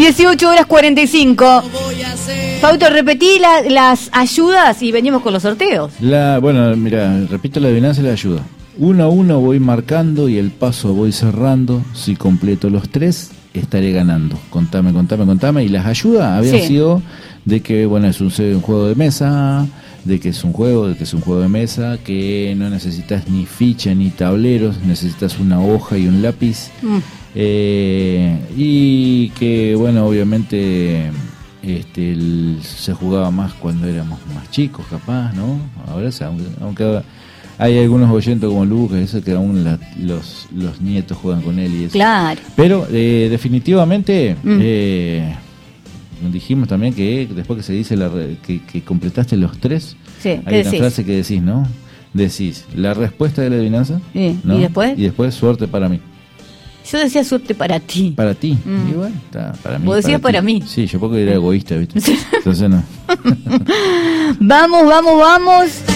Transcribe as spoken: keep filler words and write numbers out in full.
dieciocho horas cuarenta y cinco. Fausto, repetí la, las ayudas y venimos con los sorteos. La, bueno, mira, repito la adivinanza y la ayuda. Uno a uno voy marcando y el paso voy cerrando. Si completo los tres, estaré ganando. Contame, contame, contame. Y las ayudas habían sí. sido de que, bueno, es un, un juego de mesa, de que es un juego, de que es un juego de mesa, que no necesitas ni ficha ni tableros, necesitas una hoja y un lápiz. Mm. Eh, y que, bueno, obviamente este, el, se jugaba más cuando éramos más chicos, capaz, ¿no? Ahora, aunque, aunque hay algunos oyentes como Lucas, eso que aún la, los, los nietos juegan con él y eso. Claro. Pero eh, definitivamente mm. eh, dijimos también que después que se dice la, que, que completaste los tres, sí, hay una decís? frase que decís, ¿no? Decís la respuesta de la adivinanza, sí. ¿no? ¿Y después? Y después suerte para mí. Yo decía suerte para ti. Para ti. Mm. Y bueno, está, para mí. Vos decías para, para mí. Sí, yo porque era egoísta, ¿viste? Entonces no. Vamos, vamos, vamos.